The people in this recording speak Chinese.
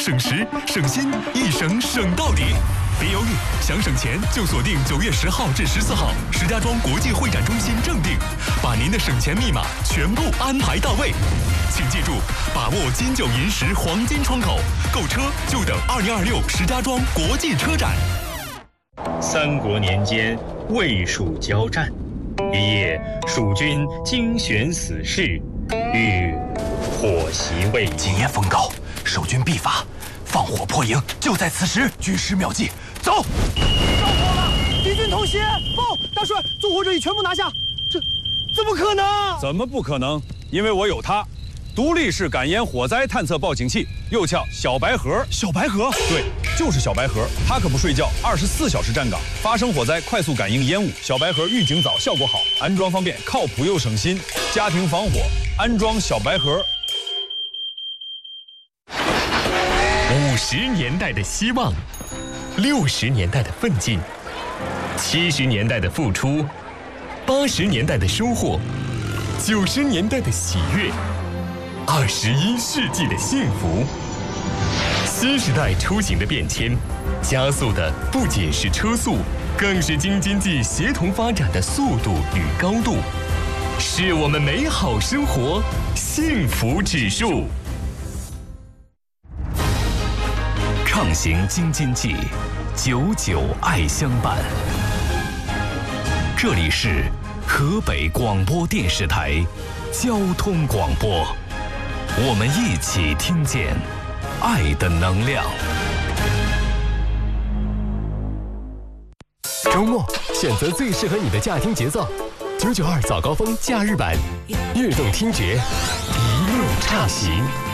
省时省心，一省省到底。别犹豫，想省钱就锁定9月10号至14号，石家庄国际会展中心正定，把您的省钱密码全部安排到位。请记住，把握金九银十黄金窗口，购车就等2026石家庄国际车展。 三国年间，魏蜀交战，一夜蜀军精选死士，欲火袭魏。 今夜风高，守军必发，放火破营就在此时。举师妙计，走！ 着火了！敌军偷袭！报，大帅，纵火者已全部拿下。这怎么可能？ 怎么不可能？因为我有它。独立式感烟火灾探测报警器，又叫小白盒。 小白盒？ 对，就是小白盒。它可不睡觉，24小时站岗，发生火灾快速感应烟雾。小白盒预警早，效果好，安装方便，靠谱又省心。家庭防火，安装小白盒。 50年代的希望，60年代的奋进，70年代的付出，80年代的收获，90年代的喜悦，21世纪的幸福。新时代出行的变迁，加速的不仅是车速，更是京津冀协同发展的速度与高度，是我们美好生活幸福指数。 畅行京津冀，久久爱相伴。这里是河北广播电视台交通广播，我们一起听见爱的能量。 周末选择最适合你的驾听节奏，992早高峰假日版，悦动听觉，一路畅行。